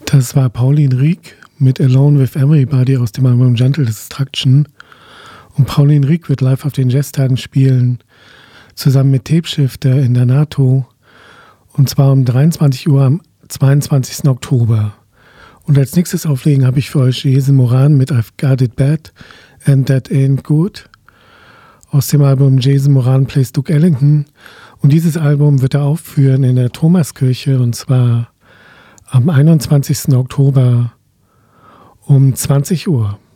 Das war Pauline Rieck mit Alone with Everybody aus dem Album Gentle Destruction. Und Pauline Rieck wird live auf den Jazztagen spielen, zusammen mit Tapeshifter in der NATO. Und zwar um 23 Uhr am 22. Oktober. Und als nächstes auflegen habe ich für euch Jason Moran mit I've Got It Bad and That Ain't Good aus dem Album Jason Moran Plays Duke Ellington. Und dieses Album wird er aufführen in der Thomaskirche, und zwar am 21. Oktober um 20 Uhr.